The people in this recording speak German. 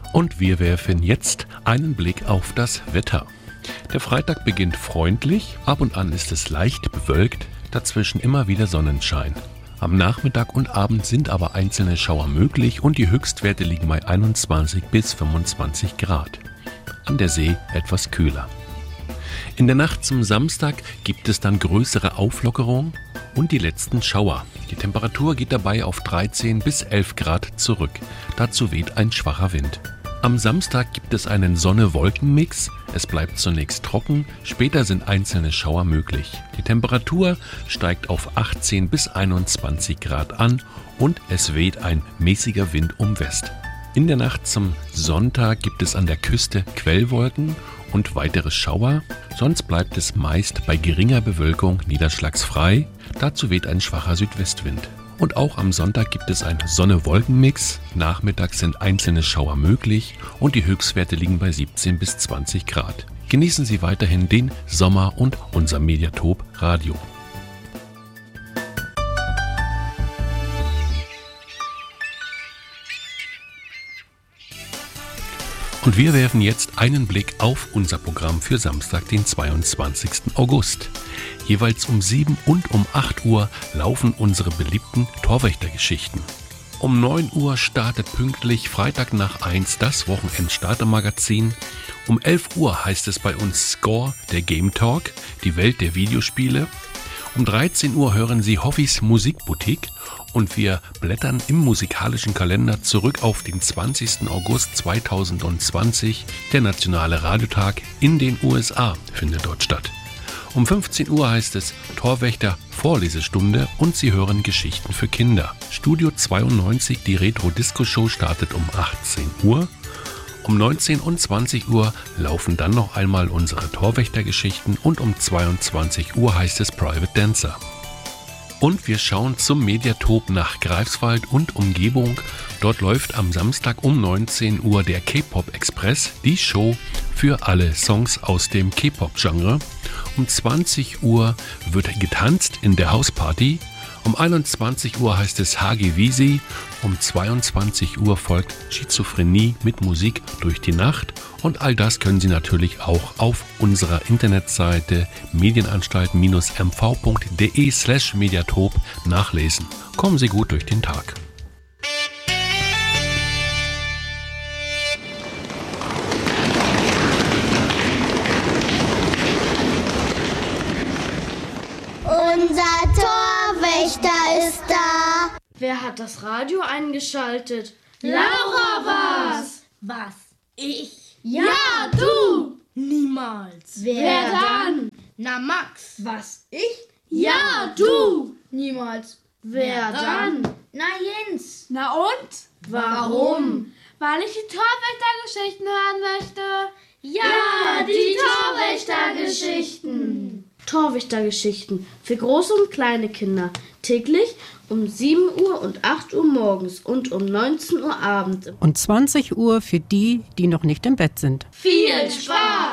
Und wir werfen jetzt einen Blick auf das Wetter. Der Freitag beginnt freundlich, ab und an ist es leicht bewölkt, dazwischen immer wieder Sonnenschein. Am Nachmittag und Abend sind aber einzelne Schauer möglich und die Höchstwerte liegen bei 21 bis 25 Grad. An der See etwas kühler. In der Nacht zum Samstag gibt es dann größere Auflockerung und die letzten Schauer. Die Temperatur geht dabei auf 13 bis 11 Grad zurück. Dazu weht ein schwacher Wind. Am Samstag gibt es einen Sonne-Wolken-Mix. Es bleibt zunächst trocken, später sind einzelne Schauer möglich. Die Temperatur steigt auf 18 bis 21 Grad an und es weht ein mäßiger Wind um West. In der Nacht zum Sonntag gibt es an der Küste Quellwolken und weitere Schauer. Sonst bleibt es meist bei geringer Bewölkung niederschlagsfrei. Dazu weht ein schwacher Südwestwind. Und auch am Sonntag gibt es einen Sonne-Wolken-Mix. Nachmittags sind einzelne Schauer möglich und die Höchstwerte liegen bei 17 bis 20 Grad. Genießen Sie weiterhin den Sommer und unser Mediatop Radio. Und wir werfen jetzt einen Blick auf unser Programm für Samstag, den 22. August. Jeweils um 7 und um 8 Uhr laufen unsere beliebten Torwächtergeschichten. Um 9 Uhr startet pünktlich Freitag nach 1 das Wochenend-Starter-Magazin. Um 11 Uhr heißt es bei uns Score, der Game Talk, die Welt der Videospiele. Um 13 Uhr hören Sie Hoffis Musikboutique und wir blättern im musikalischen Kalender zurück auf den 20. August 2020. Der Nationale Radiotag in den USA findet dort statt. Um 15 Uhr heißt es Torwächter Vorlesestunde und Sie hören Geschichten für Kinder. Studio 92, die Retro-Disco-Show startet um 18 Uhr. Um 19 und 20 Uhr laufen dann noch einmal unsere Torwächtergeschichten und um 22 Uhr heißt es Private Dancer. Und wir schauen zum Mediatop nach Greifswald und Umgebung. Dort läuft am Samstag um 19 Uhr der K-Pop Express, die Show für alle Songs aus dem K-Pop-Genre. Um 20 Uhr wird getanzt in der Hausparty. Um 21 Uhr heißt es Hagi Visi. Um 22 Uhr folgt Schizophrenie mit Musik durch die Nacht. Und all das können Sie natürlich auch auf unserer Internetseite medienanstalt-mv.de/mediatop nachlesen. Kommen Sie gut durch den Tag. Unser Torwächter ist da. Wer hat das Radio eingeschaltet? Laura war's. Was? Ich? Ja, du. Niemals. Wer dann? Na, Max. Was? Ich? Ja, du. Niemals. Wer dann? Na, Jens. Na und? Warum? Weil ich die Torwächtergeschichten hören möchte. Ja, die Torwächtergeschichten. Torwächtergeschichten für große und kleine Kinder. Täglich um 7 Uhr und 8 Uhr morgens und um 19 Uhr abends. Und 20 Uhr für die, die noch nicht im Bett sind. Viel Spaß!